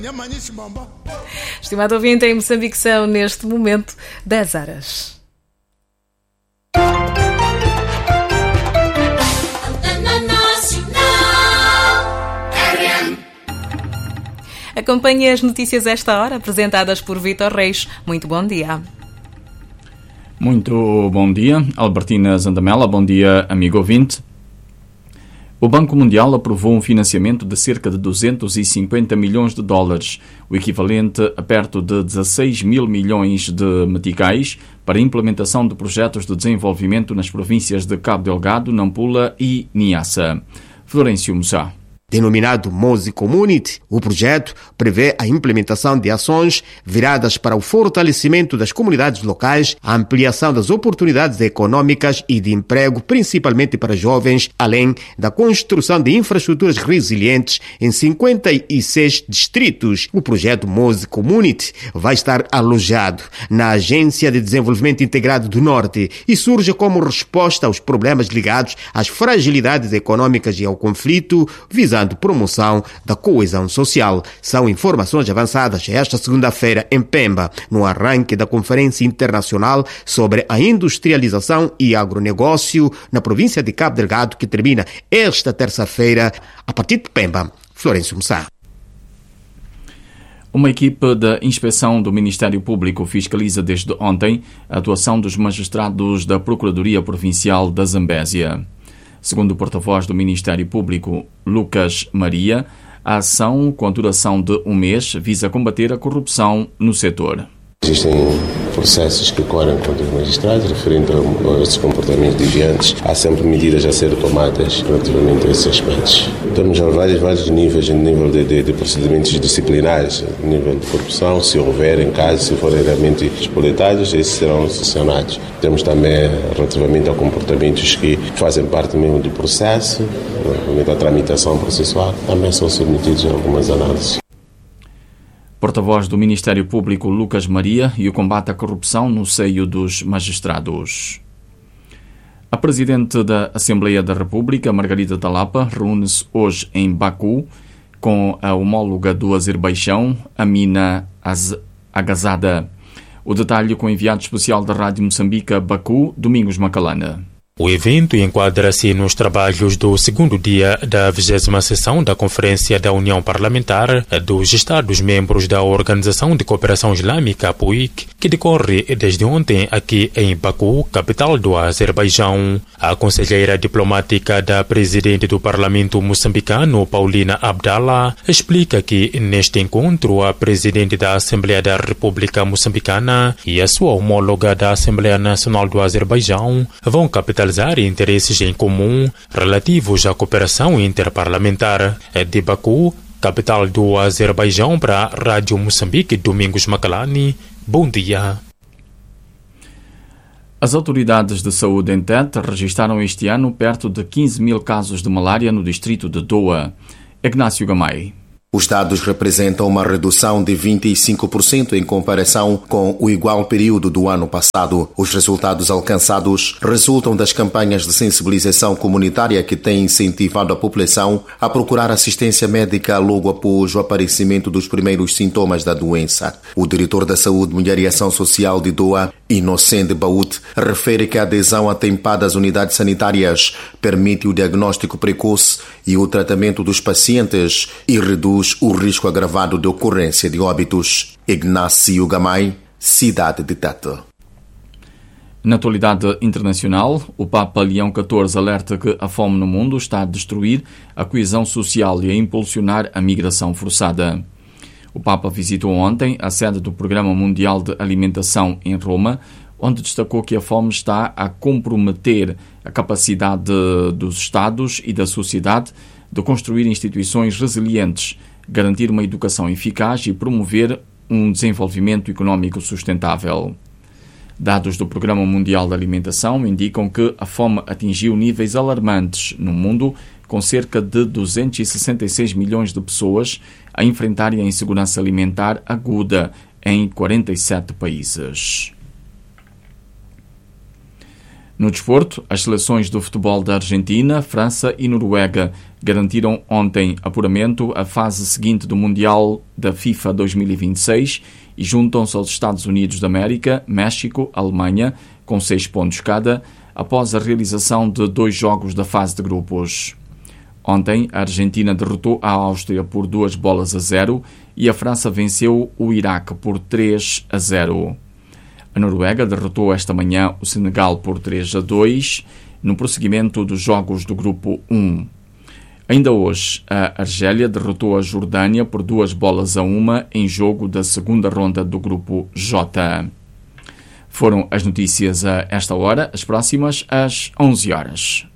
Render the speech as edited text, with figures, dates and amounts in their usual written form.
Estimado ouvinte, em Moçambique são neste momento 10 horas. Acompanhe as notícias esta hora, apresentadas por Vítor Reis. Muito bom dia. Muito bom dia, Albertina Zandamela. Bom dia, amigo ouvinte. O Banco Mundial aprovou um financiamento de cerca de 250 milhões de dólares, o equivalente a perto de 16 mil milhões de meticais, para a implementação de projetos de desenvolvimento nas províncias de Cabo Delgado, Nampula e Niassa. Florencio Mussá. Denominado Mozi Community, o projeto prevê a implementação de ações viradas para o fortalecimento das comunidades locais, a ampliação das oportunidades econômicas e de emprego, principalmente para jovens, além da construção de infraestruturas resilientes em 56 distritos. O projeto Mozi Community vai estar alojado na Agência de Desenvolvimento Integrado do Norte e surge como resposta aos problemas ligados às fragilidades econômicas e ao conflito, visando promoção da coesão social. São informações avançadas esta segunda-feira em Pemba, no arranque da Conferência Internacional sobre a Industrialização e Agronegócio na província de Cabo Delgado, que termina esta terça-feira a partir de Pemba. Florencio Mussá. Uma equipe da Inspeção do Ministério Público fiscaliza desde ontem a atuação dos magistrados da Procuradoria Provincial da Zambésia. Segundo o porta-voz do Ministério Público, Lucas Maria, a ação, com a duração de um mês, visa combater a corrupção no setor. Existem processos que correm contra os magistrados referente a esses comportamentos desviantes. Há sempre medidas a ser tomadas relativamente a esses aspectos. Temos vários níveis, nível de procedimentos disciplinares, nível de corrupção, se houver, em caso, se forem realmente espoletados, esses serão sancionados. Temos também, relativamente a comportamentos que fazem parte mesmo do processo, relativamente à tramitação processual, também são submetidos a algumas análises. Porta-voz do Ministério Público, Lucas Maria, e o combate à corrupção no seio dos magistrados. A Presidente da Assembleia da República, Margarida Talapa, reúne-se hoje em Baku com a homóloga do Azerbaijão, Amina Agazada. O detalhe com o enviado especial da Rádio Moçambique, Baku, Domingos Macalana. O evento enquadra-se nos trabalhos do segundo dia da 20ª sessão da Conferência da União Parlamentar dos Estados-membros da Organização de Cooperação Islâmica, PUIC, que decorre desde ontem aqui em Baku, capital do Azerbaijão. A conselheira diplomática da presidente do Parlamento moçambicano, Paulina Abdallah, explica que neste encontro a presidente da Assembleia da República Moçambicana e a sua homóloga da Assembleia Nacional do Azerbaijão vão capitalizar interesses em comum relativos à cooperação interparlamentar. De Baku, capital do Azerbaijão, para a Rádio Moçambique, Domingos Macalani. Bom dia. As autoridades de saúde em Tete registaram este ano perto de 15 mil casos de malária no distrito de Doa. Ignácio Gamay. Os dados representam uma redução de 25% em comparação com o igual período do ano passado. Os resultados alcançados resultam das campanhas de sensibilização comunitária que têm incentivado a população a procurar assistência médica logo após o aparecimento dos primeiros sintomas da doença. O diretor da Saúde, Mulher e Ação Social de Doa, Inocente Baúd, refere que a adesão atempada às unidades sanitárias permite o diagnóstico precoce e o tratamento dos pacientes e reduz o risco agravado de ocorrência de óbitos. Ignácio Gamay, cidade de Tete. Na atualidade internacional, o Papa Leão XIV alerta que a fome no mundo está a destruir a coesão social e a impulsionar a migração forçada. O Papa visitou ontem a sede do Programa Mundial de Alimentação em Roma, onde destacou que a fome está a comprometer a capacidade dos Estados e da sociedade de construir instituições resilientes, garantir uma educação eficaz e promover um desenvolvimento económico sustentável. Dados do Programa Mundial de Alimentação indicam que a fome atingiu níveis alarmantes no mundo, com cerca de 266 milhões de pessoas a enfrentarem a insegurança alimentar aguda em 47 países. No desporto, as seleções do futebol da Argentina, França e Noruega garantiram ontem apuramento à fase seguinte do Mundial da FIFA 2026 e juntam-se aos Estados Unidos da América, México, Alemanha, com 6 pontos cada, após a realização de 2 jogos da fase de grupos. Ontem, a Argentina derrotou a Áustria por 2-0 e a França venceu o Iraque por 3-0. A Noruega derrotou esta manhã o Senegal por 3-2, no prosseguimento dos jogos do Grupo 1. Ainda hoje, a Argélia derrotou a Jordânia por 2-1 em jogo da segunda ronda do Grupo J. Foram as notícias a esta hora, as próximas às 11 horas.